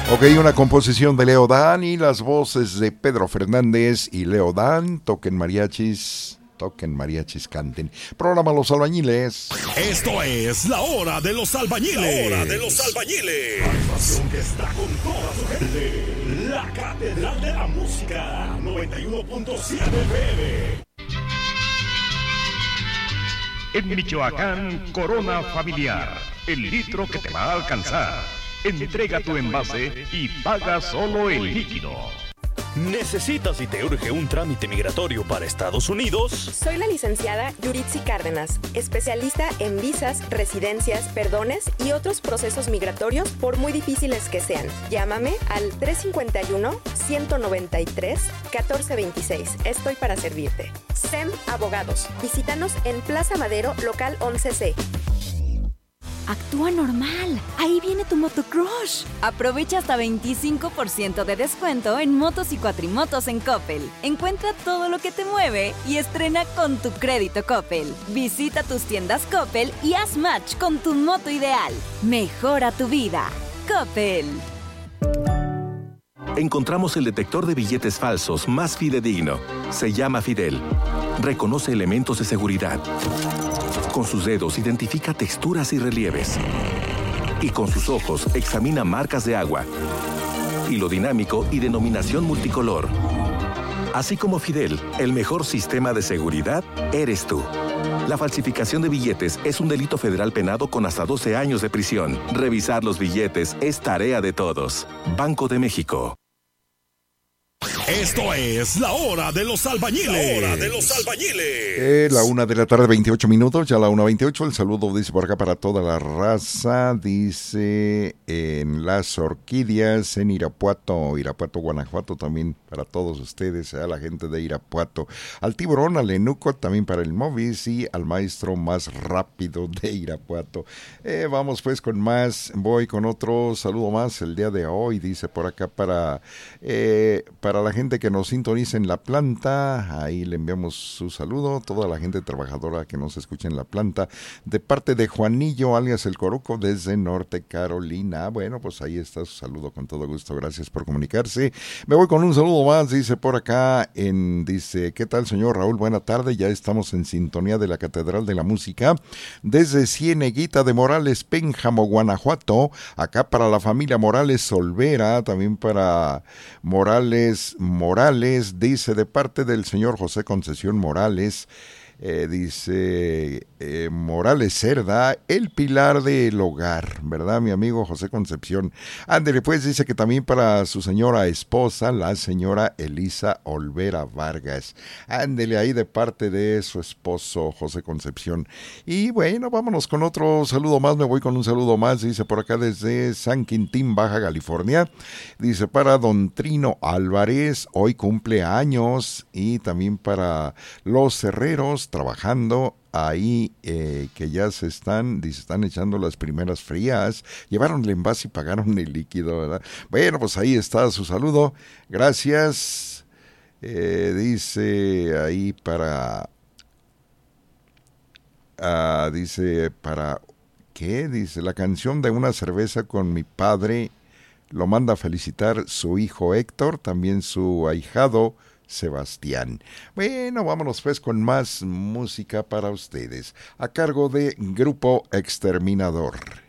Ok, una composición de Leo Dan y las voces de Pedro Fernández y Leo Dan. Toquen mariachis, canten. Programa Los Albañiles. Esto es la hora de los albañiles. La hora de los albañiles. La información que está con toda su gente. La Catedral de la Música. 91.7 FM. En Michoacán, Corona Familiar. El litro que te va a alcanzar. Entrega tu envase y paga solo el líquido. ¿Necesitas y te urge un trámite migratorio para Estados Unidos? Soy la licenciada Yuritsi Cárdenas, especialista en visas, residencias, perdones y otros procesos migratorios por muy difíciles que sean. Llámame al 351-193-1426. Estoy para servirte. SEM Abogados. Visítanos en Plaza Madero, local 11C. Actúa normal. Ahí viene tu motocrush. Aprovecha hasta 25% de descuento en motos y cuatrimotos en Coppel. Encuentra todo lo que te mueve y estrena con tu crédito Coppel. Visita tus tiendas Coppel y haz match con tu moto ideal. Mejora tu vida. Coppel. Encontramos el detector de billetes falsos más fidedigno. Se llama Fidel. Reconoce elementos de seguridad. Con sus dedos identifica texturas y relieves. Y con sus ojos examina marcas de agua, hilo dinámico y denominación multicolor. Así como Fidel, el mejor sistema de seguridad eres tú. La falsificación de billetes es un delito federal penado con hasta 12 años de prisión. Revisar los billetes es tarea de todos. Banco de México. Esto es la hora de los albañiles. La hora de los albañiles. La 1:28 ya la 1:28. El saludo dice por acá para toda la raza. Dice en Las Orquídeas, en Irapuato, Guanajuato, también para todos ustedes, a la gente de Irapuato. Al Tiburón, al Enuco, también para el Movis y al maestro más rápido de Irapuato. Vamos pues con más. Voy con otro saludo más el día de hoy. Dice por acá para la gente que nos sintoniza en la planta, ahí le enviamos su saludo, toda la gente trabajadora que nos escucha en la planta, de parte de Juanillo, alias El Coruco, desde Norte Carolina. Bueno, pues ahí está su saludo, con todo gusto, gracias por comunicarse. Me voy con un saludo más, dice por acá, dice, ¿qué tal señor Raúl? Buena tarde, ya estamos en sintonía de la Catedral de la Música, desde Cieneguita de Morales, Pénjamo, Guanajuato, acá para la familia Morales Olvera, también para Morales, dice de parte del señor José Concesión Morales, dice Morales Cerda, el pilar del hogar, ¿verdad, mi amigo José Concepción? Ándele, pues, dice que también para su señora esposa, la señora Elisa Olvera Vargas. Ándele, ahí de parte de su esposo José Concepción. Y bueno, vámonos con otro saludo más, me voy con un saludo más, dice por acá desde San Quintín, Baja California. Dice para don Trino Álvarez, hoy cumple años, y también para los herreros trabajando ahí, que ya están echando las primeras frías, llevaron el envase y pagaron el líquido, ¿verdad? Bueno, pues ahí está su saludo, gracias. Dice ahí dice para, ¿qué? Dice, la canción de una cerveza con mi padre, lo manda a felicitar su hijo Héctor, también su ahijado Sebastián. Bueno, vámonos pues con más música para ustedes, a cargo de Grupo Exterminador.